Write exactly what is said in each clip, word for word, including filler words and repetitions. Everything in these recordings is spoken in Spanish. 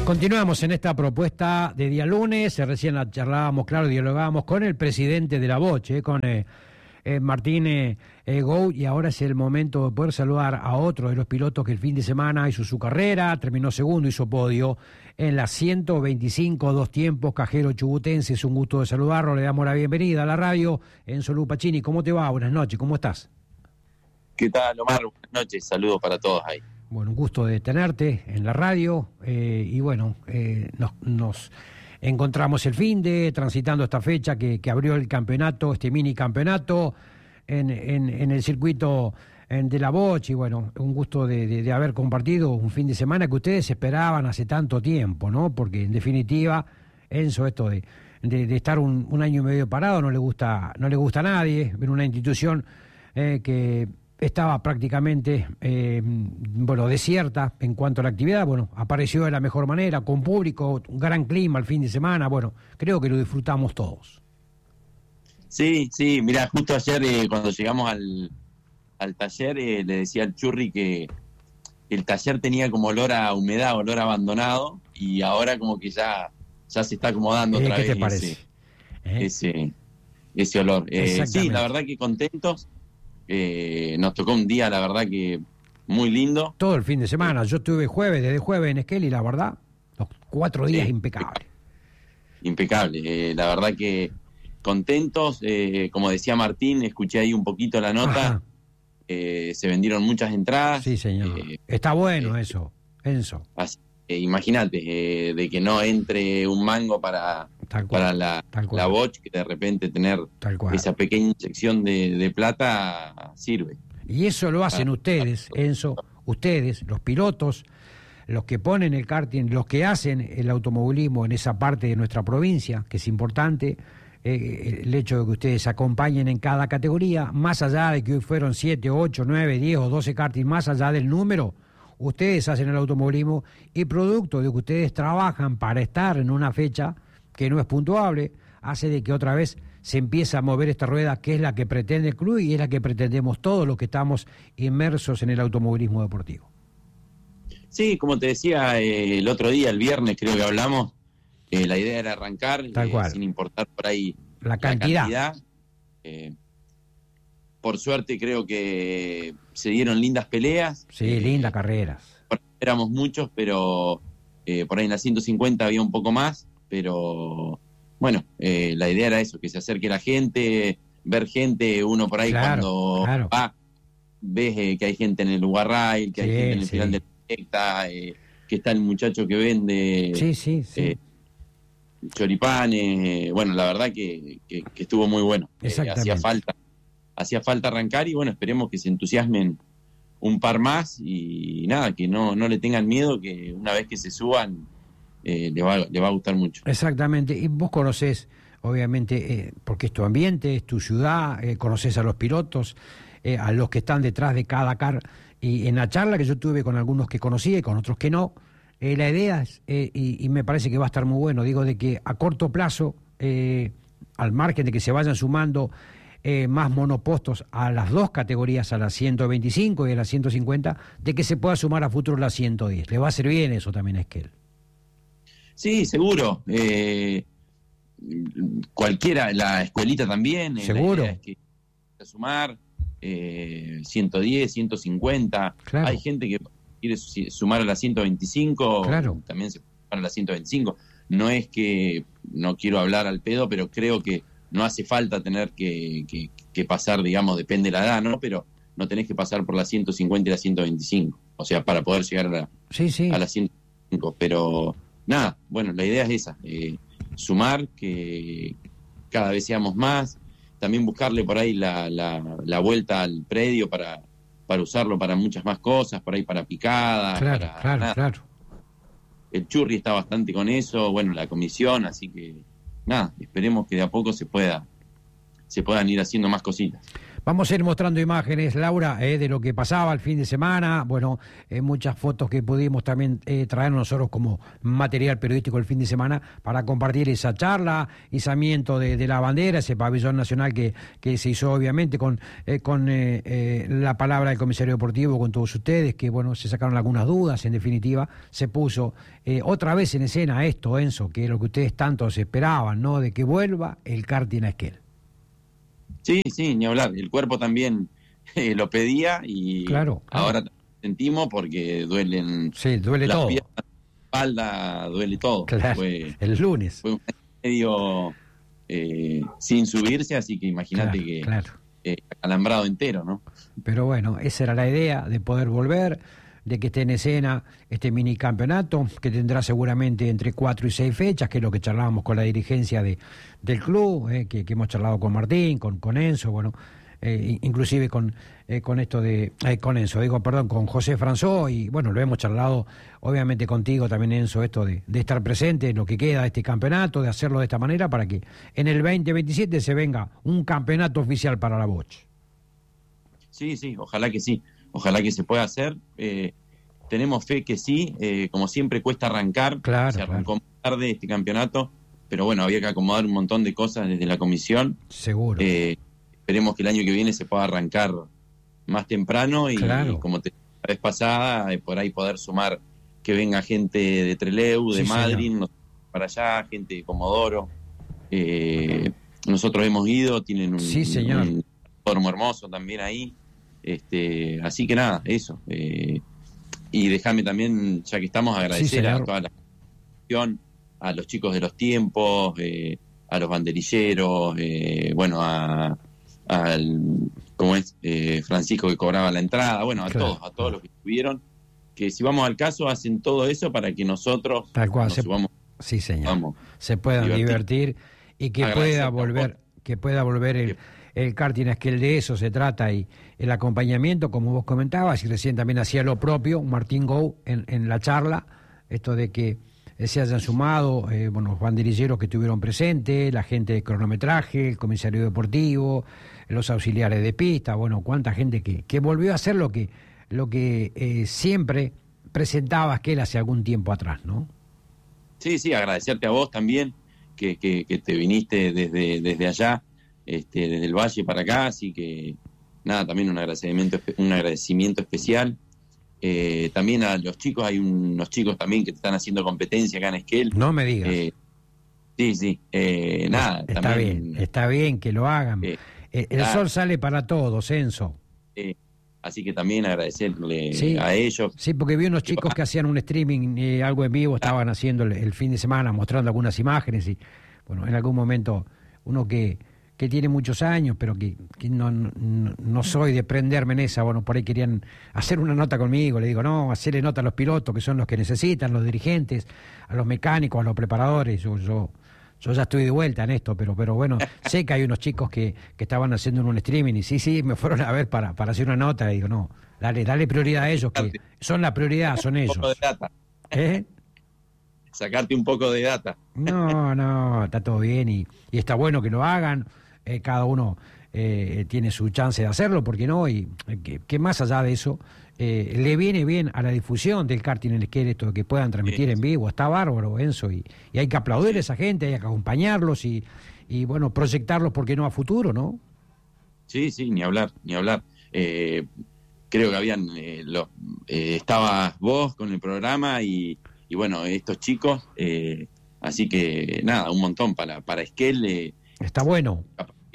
Continuamos en esta propuesta de día lunes. Recién la charlábamos, claro, dialogábamos con el presidente de la Boche, con eh, eh, Martín eh, eh, Gou, y ahora es el momento de poder saludar a otro de los pilotos que el fin de semana hizo su carrera, terminó segundo, hizo podio en la ciento veinticinco, dos tiempos, Cajero Chubutense. Es un gusto de saludarlo, le damos la bienvenida a la radio. Enzo Lu Pacini, ¿cómo te va? Buenas noches, ¿cómo estás? ¿Qué tal, Omar? Buenas noches, saludos para todos ahí. Bueno, un gusto de tenerte en la radio, eh, y bueno, eh, nos, nos encontramos el fin de, transitando esta fecha que, que abrió el campeonato, este mini campeonato, en, en, en el circuito en, de la Boche, y bueno, un gusto de, de, de haber compartido un fin de semana que ustedes esperaban hace tanto tiempo, ¿no? Porque en definitiva, Enzo, esto de, de, de estar un, un año y medio parado no le gusta, no le gusta a nadie, ver una institución eh, que estaba prácticamente eh, bueno, desierta en cuanto a la actividad. Bueno, apareció de la mejor manera, con público, un gran clima el fin de semana. Bueno, creo que lo disfrutamos todos. Sí, sí, mira, justo ayer eh, cuando llegamos al, al taller eh, le decía al Churri que el taller tenía como olor a humedad, olor a abandonado, y ahora como que ya, ya se está acomodando eh, otra ¿qué vez te parece? Ese, ¿Eh? ese, ese olor. Eh, sí, la verdad que contentos. Eh, nos tocó un día, la verdad que muy lindo. Todo el fin de semana, yo estuve jueves, desde jueves en Esquel, y la verdad, los cuatro días sí, impecables. Impecable, eh, la verdad que contentos, eh, como decía Martín, escuché ahí un poquito la nota, eh, se vendieron muchas entradas. Sí, señor. Eh, Está bueno eh, eso, Enzo. Eh, Imagínate, eh, de que no entre un mango para, Tal cual, para la, tal cual. la Boche, que de repente tener Tal cual. esa pequeña inyección de, de plata sirve. Y eso lo hacen Ah, ustedes, Enzo, ustedes, los pilotos, los que ponen el karting, los que hacen el automovilismo en esa parte de nuestra provincia, que es importante, eh, el hecho de que ustedes acompañen en cada categoría, más allá de que hoy fueron siete, ocho, nueve, diez o doce karting, más allá del número, ustedes hacen el automovilismo, y producto de que ustedes trabajan para estar en una fecha que no es puntuable, hace de que otra vez se empieza a mover esta rueda, que es la que pretende el club y es la que pretendemos todos los que estamos inmersos en el automovilismo deportivo. Sí, como te decía eh, el otro día, el viernes creo que hablamos, eh, la idea era arrancar, Tal eh, cual. sin importar por ahí La cantidad. La cantidad. Eh, por suerte creo que se dieron lindas peleas. Sí, eh, lindas carreras. Éramos muchos, pero eh, por ahí en la ciento cincuenta había un poco más, pero bueno, eh, la idea era eso, que se acerque la gente, ver gente, uno por ahí Claro, cuando claro. va, ves eh, que hay gente en el Ugarray, que Sí, hay gente en el sí. final de la recta, eh, que está el muchacho que vende Sí, sí, sí. eh, choripanes, eh, bueno, la verdad que, que, que estuvo muy bueno. Eh, Exactamente. hacía falta, hacía falta arrancar, y bueno, esperemos que se entusiasmen un par más, y nada, que no, no le tengan miedo, que una vez que se suban eh, le, va, le va a gustar mucho. Exactamente, y vos conocés, obviamente, eh, porque es tu ambiente, es tu ciudad, eh, conocés a los pilotos, eh, a los que están detrás de cada car, y en la charla que yo tuve con algunos que conocí y con otros que no, eh, la idea es, eh, y, y me parece que va a estar muy bueno, digo, de que a corto plazo, eh, al margen de que se vayan sumando eh, más monopostos a las dos categorías, a la ciento veinticinco y a la ciento cincuenta, de que se pueda sumar a futuro la ciento diez. Le va a hacer bien eso también a Esquel. Sí, seguro. Eh, cualquiera, la escuelita también. eh, Seguro. La idea es que a sumar eh, ciento diez, ciento cincuenta. Claro. Hay gente que quiere su- sumar a la ciento veinticinco. Claro. También se puede sumar a la ciento veinticinco. No es que no quiero hablar al pedo, pero creo que no hace falta tener que, que, que pasar, digamos, depende de la edad, ¿no? Pero no tenés que pasar por la ciento cincuenta y la ciento veinticinco. O sea, para poder llegar a la, Sí, sí. a la ciento veinticinco. Pero nada, bueno, la idea es esa, eh, sumar, que cada vez seamos más, también buscarle por ahí la, la, la vuelta al predio para, para usarlo para muchas más cosas, por ahí para picadas, Claro, para claro, nada. claro. El Churri está bastante con eso, bueno, la comisión, así que nada, esperemos que de a poco se pueda se puedan ir haciendo más cositas. Vamos a ir mostrando imágenes, Laura, eh, de lo que pasaba el fin de semana. Bueno, eh, muchas fotos que pudimos también eh, traer nosotros como material periodístico el fin de semana para compartir esa charla, izamiento de, de la bandera, ese pabellón nacional que, que se hizo obviamente con, eh, con eh, eh, la palabra del comisario deportivo, con todos ustedes, que bueno, se sacaron algunas dudas, en definitiva, se puso eh, otra vez en escena esto, Enzo, que es lo que ustedes tanto esperaban, ¿no? De que vuelva el karting a Esquel. Sí, sí, ni hablar. El cuerpo también eh, lo pedía y claro, claro. ahora sentimos porque duelen. Sí, duele las todo. piernas, la espalda, duele todo. Claro, fue, el lunes. Fue un medio eh, sin subirse, así que imagínate claro, que claro. Eh, acalambrado entero, ¿no? Pero bueno, esa era la idea, de poder volver, de que esté en escena este mini campeonato, que tendrá seguramente entre cuatro y seis fechas, que es lo que charlábamos con la dirigencia de, del club, eh, que, que hemos charlado con Martín, con, con Enzo, bueno, eh, inclusive con, eh, con esto de, eh, con Enzo, digo, perdón, con José Franzó, y bueno, lo hemos charlado obviamente contigo también, Enzo, esto de, de estar presente en lo que queda de este campeonato, de hacerlo de esta manera, para que en el veinte veintisiete se venga un campeonato oficial para la Boch. Sí, sí, ojalá que sí. Ojalá que se pueda hacer. Eh, tenemos fe que sí. Eh, como siempre cuesta arrancar. Claro, se arrancó claro. tarde este campeonato, pero bueno, había que acomodar un montón de cosas desde la comisión. Seguro. Eh, esperemos que el año que viene se pueda arrancar más temprano y, claro. y como te la vez pasada, eh, por ahí poder sumar que venga gente de Trelew, de sí, Madrid, para allá, gente de Comodoro. Eh, nosotros hemos ido, tienen un, sí, señor. un autódromo hermoso también ahí. Este, así que nada, eso. Eh, y déjame también, ya que estamos, agradecer sí, a toda la gestión, a los chicos de los tiempos, eh, a los banderilleros, eh, bueno, a al ¿cómo es? Eh, Francisco que cobraba la entrada, bueno, a claro. todos, a todos los que estuvieron, que si vamos al caso hacen todo eso para que nosotros Tal cual, nos se, subamos, sí, señor. vamos, se puedan divertir, divertir y que agradecer pueda volver, que pueda volver el el karting, es que el de eso se trata, y el acompañamiento, como vos comentabas, y recién también hacía lo propio Martín Gou en, en la charla, esto de que se hayan sumado, eh, bueno, los banderilleros que estuvieron presentes, la gente de cronometraje, el comisario deportivo, los auxiliares de pista, bueno, cuánta gente que, que volvió a hacer lo que, lo que eh, siempre presentaba Esquel hace algún tiempo atrás, ¿no? Sí, sí, agradecerte a vos también, que, que, que te viniste desde, desde allá, Este, desde el Valle para acá, así que nada, también un agradecimiento un agradecimiento especial. Eh, también a los chicos, hay unos chicos también que están haciendo competencia acá en Esquel. No me digas. Eh, sí, sí, eh, nada. Está también, bien, está bien que lo hagan. Eh, el claro. sol sale para todos, Enzo. Eh, así que también agradecerle sí, a ellos. Sí, porque vi unos chicos que hacían un streaming, eh, algo en vivo, estaban haciendo el, el fin de semana, mostrando algunas imágenes y, bueno, en algún momento uno que que tiene muchos años, pero que, que no, no, no soy de prenderme en esa, bueno, por ahí querían hacer una nota conmigo, le digo, no, hacerle nota a los pilotos, que son los que necesitan, los dirigentes, a los mecánicos, a los preparadores, yo yo, yo ya estoy de vuelta en esto, pero pero bueno, sé que hay unos chicos que, que estaban haciendo en un streaming, y sí, sí, me fueron a ver para, para hacer una nota, y digo, no, dale, dale prioridad a ellos, que son la prioridad, son ellos. Un poco de data. ¿Eh? Sacarte un poco de data. No, no, está todo bien, y, y está bueno que lo hagan. Eh, cada uno eh, tiene su chance de hacerlo, ¿por qué no? Y eh, que, que más allá de eso, eh, le viene bien a la difusión del karting en Esquel esto de que puedan transmitir en vivo. Está bárbaro, Enzo, y, y hay que aplaudir a esa gente, hay que acompañarlos y, y bueno, proyectarlos, ¿por qué no?, a futuro, ¿no? Sí, sí, ni hablar, ni hablar. Eh, creo que habían, eh, lo, eh, estabas vos con el programa y, y bueno, estos chicos, eh, así que nada, un montón para, para Esquel. Eh, Está bueno.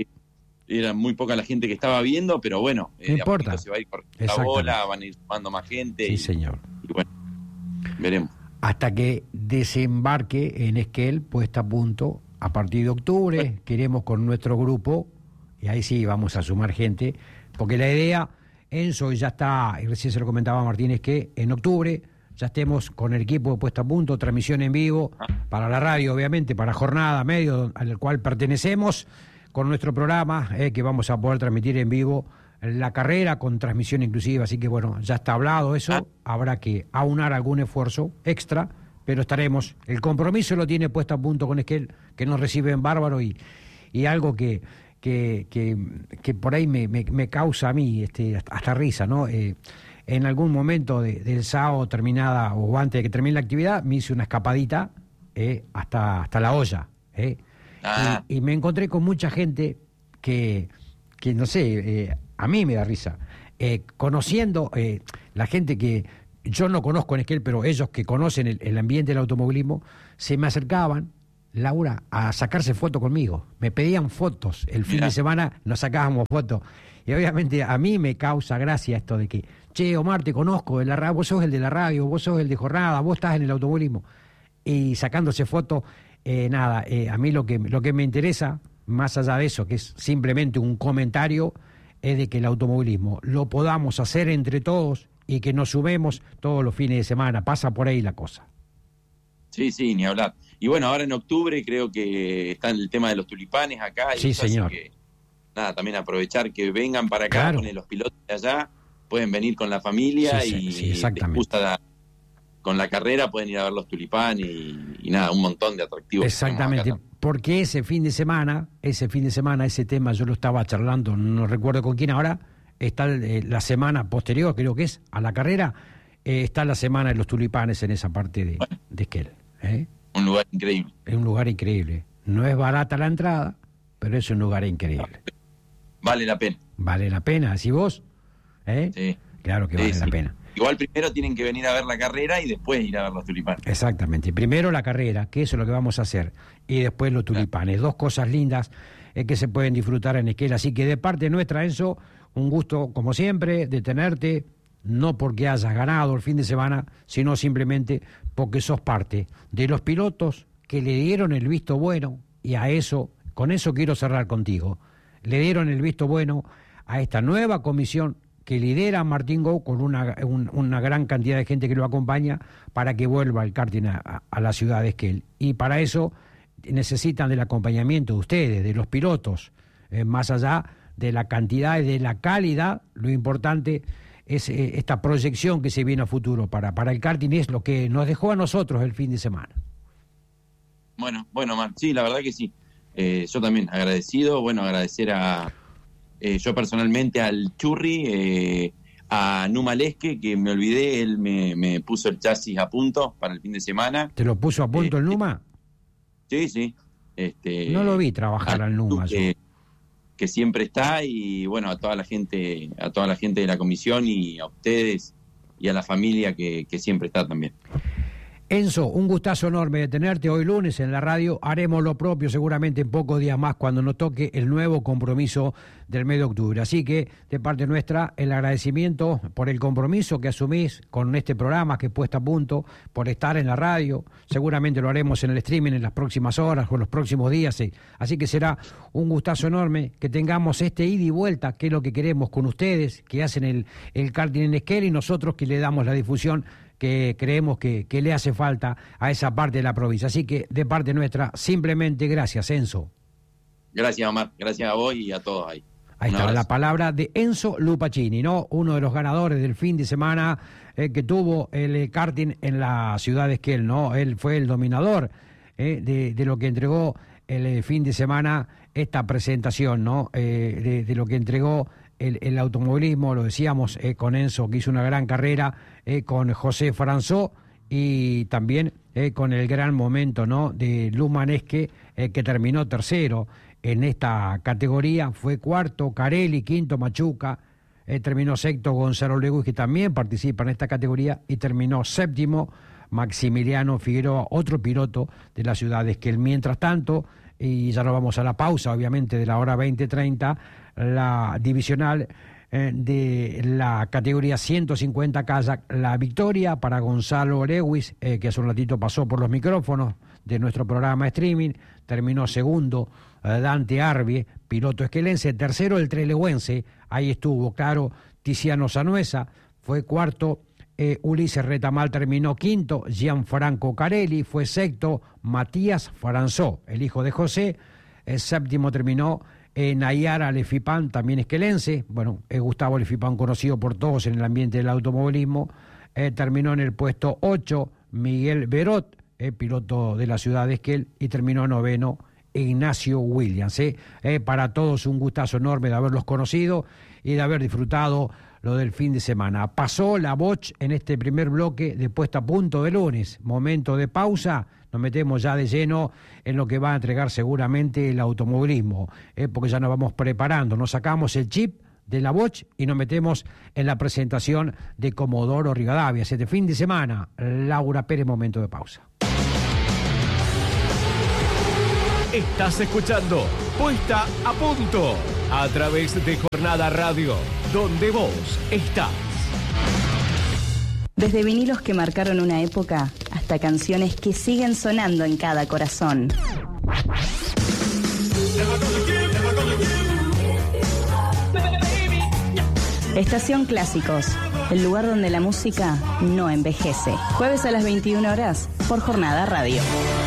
Era muy poca la gente que estaba viendo, pero bueno, no eh, importa. Se va a ir corriendo la bola, van a ir sumando más gente. Sí, y, señor. Y bueno, veremos. Hasta que desembarque en Esquel, puesta a punto, a partir de octubre, bueno. Queremos con nuestro grupo, y ahí sí vamos a sumar gente, porque la idea, Enzo, ya está, y recién se lo comentaba Martínez, que en octubre ya estemos con el equipo puesto a punto, transmisión en vivo, ah. para la radio, obviamente, para Jornada Medio, al cual pertenecemos, con nuestro programa, eh, que vamos a poder transmitir en vivo la carrera con transmisión inclusiva, así que bueno, ya está hablado eso, ah. habrá que aunar algún esfuerzo extra, pero estaremos, el compromiso lo tiene puesto a punto con Esquel, que nos reciben bárbaro, y, y algo que, que, que, que por ahí me, me, me causa a mí este, hasta, hasta risa, ¿no? Eh, en algún momento de, del sábado terminada o antes de que termine la actividad, me hice una escapadita eh, hasta, hasta La Olla. Eh, Ah. y, y me encontré con mucha gente que, que no sé, eh, a mí me da risa. Eh, conociendo eh, la gente que yo no conozco en Esquel, pero ellos que conocen el, el ambiente del automovilismo, se me acercaban, Laura, a sacarse fotos conmigo. Me pedían fotos. El fin Mirá. de semana nos sacábamos fotos. Y obviamente a mí me causa gracia esto de que, che, Omar, te conozco de la radio, vos sos el de la radio, vos sos el de jornada, vos estás en el automovilismo. Y sacándose fotos, eh, nada, eh, a mí lo que, lo que me interesa, más allá de eso, que es simplemente un comentario, es de que el automovilismo lo podamos hacer entre todos y que nos sumemos todos los fines de semana. Pasa por ahí la cosa. Sí, sí, ni hablar. Y bueno, ahora en octubre creo que está el tema de los tulipanes acá. Y Sí, eso, así señor. que, nada, también aprovechar que vengan para acá, Claro. con los pilotos de allá, pueden venir con la familia Sí, sí, y sí, exactamente. les gusta la- con la carrera, pueden ir a ver los tulipanes y, y nada, un montón de atractivos. que tenemos Exactamente, acá. porque ese fin de semana, ese fin de semana, ese tema yo lo estaba charlando, no recuerdo con quién ahora, está eh, la semana posterior, creo que es, a la carrera, eh, está la semana de los tulipanes en esa parte de, Bueno. de Esquel. ¿eh? Un lugar increíble. Es un lugar increíble. No es barata la entrada, pero es un lugar increíble. Vale la pena. Vale la pena, ¿decís vos? ¿Eh? Sí. Claro que Sí, vale la sí. pena. Igual primero tienen que venir a ver la carrera y después ir a ver los tulipanes. Exactamente. Primero la carrera, que eso es lo que vamos a hacer, y después los tulipanes. Dos cosas lindas eh, que se pueden disfrutar en Esquel. Así que de parte nuestra, Enzo, un gusto, como siempre, de tenerte, no porque hayas ganado el fin de semana, sino simplemente porque sos parte de los pilotos que le dieron el visto bueno, y a eso, con eso quiero cerrar contigo, le dieron el visto bueno a esta nueva comisión que lidera Martín Gou con una, un, una gran cantidad de gente que lo acompaña para que vuelva el karting a, a la ciudad de Esquel. Y para eso necesitan del acompañamiento de ustedes, de los pilotos, eh, más allá de la cantidad y de la calidad, lo importante es eh, esta proyección que se viene a futuro para, para el karting, es lo que nos dejó a nosotros el fin de semana. Bueno, bueno, Mar, sí, la verdad que sí. Eh, yo también agradecido, bueno, agradecer a eh, yo personalmente al Churri, eh, a Numa Lesque, que me olvidé, él me, me puso el chasis a punto para el fin de semana. ¿Te lo puso a punto Eh, el Numa? Sí, sí. Este, No lo vi trabajar al Numa. yo. que, que siempre está, y bueno, a toda la gente, a toda la gente de la comisión y a ustedes y a la familia que, que siempre está también. Enzo, un gustazo enorme de tenerte hoy lunes en la radio. Haremos lo propio seguramente en pocos días más cuando nos toque el nuevo compromiso del mes de octubre. Así que, de parte nuestra, el agradecimiento por el compromiso que asumís con este programa que he puesto a punto, por estar en la radio. Seguramente lo haremos en el streaming en las próximas horas o en los próximos días. Sí. Así que será un gustazo enorme que tengamos este ida y vuelta, que es lo que queremos con ustedes, que hacen el, el karting en Esquel, y nosotros que le damos la difusión que creemos que, que le hace falta a esa parte de la provincia. Así que, de parte nuestra, simplemente gracias, Enzo. Gracias, Omar. Gracias a vos y a todos ahí. Ahí Un está abrazo. la palabra de Enzo Lupacchini, ¿no? Uno de los ganadores del fin de semana eh, que tuvo el eh, karting en la ciudad de Esquel, ¿no? Él fue el dominador eh, de, de lo que entregó el eh, fin de semana, esta presentación, ¿no? Eh, de, de lo que entregó el, el automovilismo, lo decíamos, eh, con Enzo, que hizo una gran carrera, eh, con José Franzó, y también eh, con el gran momento, ¿no?, de Lumanesque, eh, que terminó tercero en esta categoría. Fue cuarto Carelli, quinto Machuca, eh, terminó sexto Gonzalo Lewis, que también participa en esta categoría, y terminó séptimo Maximiliano Figueroa, otro piloto de la ciudad de Esquel. Mientras tanto, y ya nos vamos a la pausa, obviamente, de la hora veinte treinta, la divisional eh, de la categoría ciento cincuenta kayak, la victoria para Gonzalo Lewis, eh, que hace un ratito pasó por los micrófonos de nuestro programa streaming. Terminó segundo eh, Dante Arbie, piloto esquelense. Tercero el trelewense, ahí estuvo, claro, Tiziano Sanuesa. Fue cuarto eh, Ulises Retamal, terminó quinto Gianfranco Carelli. Fue sexto Matías Franzó, el hijo de José. El séptimo terminó eh, Nayara Lefipán, también esquelense. Bueno, es Gustavo Lefipán, conocido por todos en el ambiente del automovilismo. Eh, terminó en el puesto ocho Miguel Berot, eh, piloto de la ciudad de Esquel, y terminó noveno Ignacio Williams. ¿eh? Eh, para todos un gustazo enorme de haberlos conocido y de haber disfrutado lo del fin de semana. Pasó la Boch en este primer bloque de puesta a punto de lunes. Momento de pausa. Nos metemos ya de lleno en lo que va a entregar seguramente el automovilismo, ¿eh? porque ya nos vamos preparando. Nos sacamos el chip de la Boch y nos metemos en la presentación de Comodoro Rivadavia. Este fin de semana, Laura Pérez, momento de pausa. Estás escuchando Puesta a Punto a través de Jornada Radio, donde vos estás. Desde vinilos que marcaron una época hasta canciones que siguen sonando en cada corazón. Estación Clásicos, el lugar donde la música no envejece. Jueves a las veintiuna horas por Jornada Radio.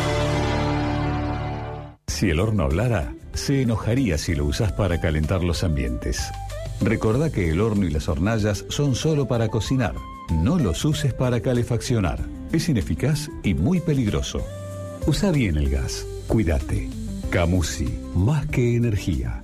Si el horno hablara, se enojaría si lo usás para calentar los ambientes. Recordá que el horno y las hornallas son solo para cocinar. No los uses para calefaccionar. Es ineficaz y muy peligroso. Usa bien el gas. Cuídate. Camusi, más que energía.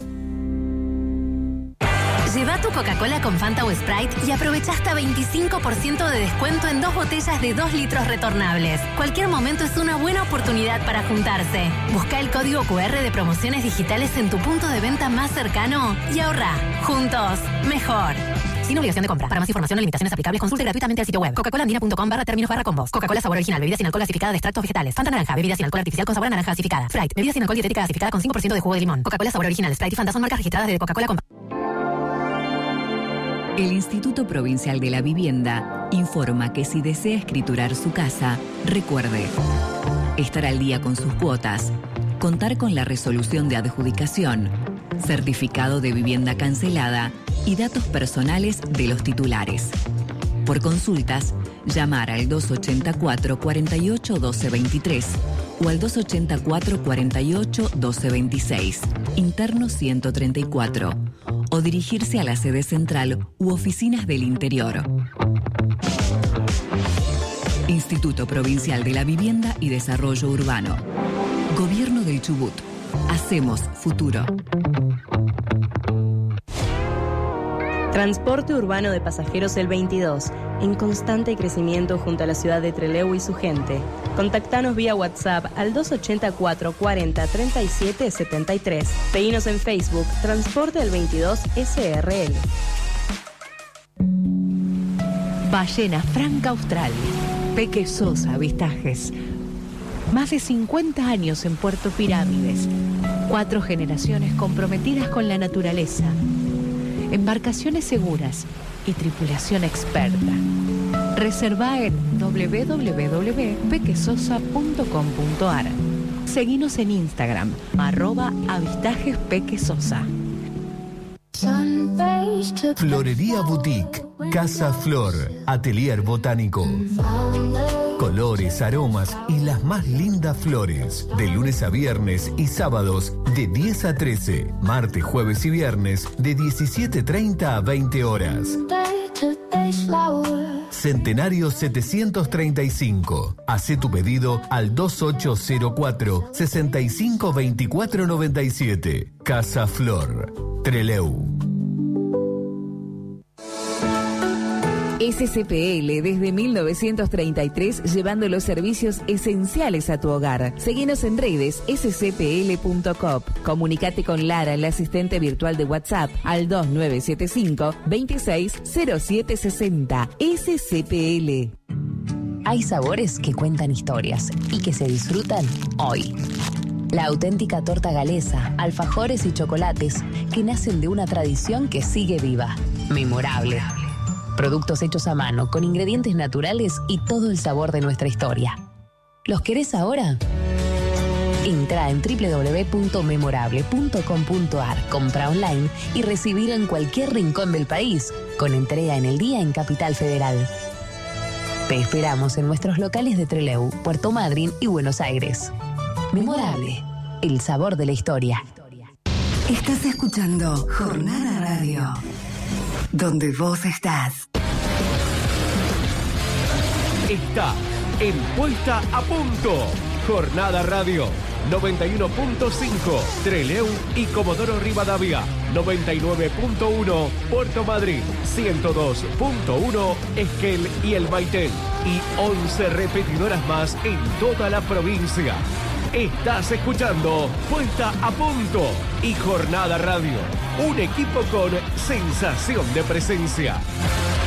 Lleva tu Coca-Cola con Fanta o Sprite y aprovecha hasta veinticinco por ciento de descuento en dos botellas de dos litros retornables. Cualquier momento es una buena oportunidad para juntarse. Busca el código cu erre de promociones digitales en tu punto de venta más cercano y ahorra. Juntos, mejor. Sin obligación de compra. Para más información o limitaciones aplicables, consulte gratuitamente el sitio web coca cola andina punto com barra términos barra combos. Coca-Cola sabor original, bebida sin alcohol gasificada de extractos vegetales. Fanta naranja, bebida sin alcohol artificial con sabor a naranja gasificada. Sprite, bebida sin alcohol dietética gasificada con cinco por ciento de jugo de limón. Coca-Cola sabor original, Sprite y Fanta son marcas registradas de Coca-Cola. El Instituto Provincial de la Vivienda informa que si desea escriturar su casa, recuerde estar al día con sus cuotas, contar con la resolución de adjudicación, certificado de vivienda cancelada y datos personales de los titulares. Por consultas, llamar al doscientos ochenta y cuatro, cuarenta y ocho, doce veintitrés o al doscientos ochenta y cuatro, cuarenta y ocho, doce veintiséis, interno ciento treinta y cuatro, o dirigirse a la sede central u oficinas del interior. Instituto Provincial de la Vivienda y Desarrollo Urbano. Gobierno del Chubut. Hacemos futuro. Transporte urbano de pasajeros El veintidós, en constante crecimiento junto a la ciudad de Trelew y su gente. Contactanos vía WhatsApp al doscientos ochenta y cuatro, cuarenta, treinta y siete, setenta y tres. Seguinos en Facebook, Transporte El veintidós S R L. Ballena Franca Austral. Peque Sosa Avistajes. Más de cincuenta años en Puerto Pirámides. Cuatro generaciones comprometidas con la naturaleza. Embarcaciones seguras y tripulación experta. Reserva en doble u doble u doble u punto pequesosa punto com punto a r. Seguinos en Instagram, arroba avistajes pequesosa. Florería Boutique, Casa Flor, Atelier Botánico. Colores, aromas y las más lindas flores. De lunes a viernes y sábados de diez a trece. Martes, jueves y viernes de diecisiete treinta a veinte horas. Centenario setecientos treinta y cinco. Hacé tu pedido al dos ocho cero cuatro, seis cinco dos cuatro nueve siete. Casa Flor, Trelew. S C P L desde mil novecientos treinta y tres, llevando los servicios esenciales a tu hogar. Seguinos en redes ese ce pe ele punto com. Comunicate con Lara, la asistente virtual de WhatsApp, al dos nueve siete cinco, veintiséis cero siete sesenta. S C P L. Hay sabores que cuentan historias y que se disfrutan hoy. La auténtica torta galesa, alfajores y chocolates que nacen de una tradición que sigue viva. Memorable. Productos hechos a mano, con ingredientes naturales y todo el sabor de nuestra historia. ¿Los querés ahora? Entra en doble u doble u doble u punto memorable punto com punto a r, compra online y recibir en cualquier rincón del país, con entrega en el día en Capital Federal. Te esperamos en nuestros locales de Trelew, Puerto Madryn y Buenos Aires. Memorable, el sabor de la historia. Estás escuchando Jornada Radio, donde vos estás. Está en Puesta a Punto. Jornada Radio, noventa y uno punto cinco, Trelew y Comodoro Rivadavia, noventa y nueve punto uno, Puerto Madryn, ciento dos punto uno, Esquel y El Baitel, y once repetidoras más en toda la provincia. Estás escuchando Puesta a Punto y Jornada Radio, un equipo con sensación de presencia.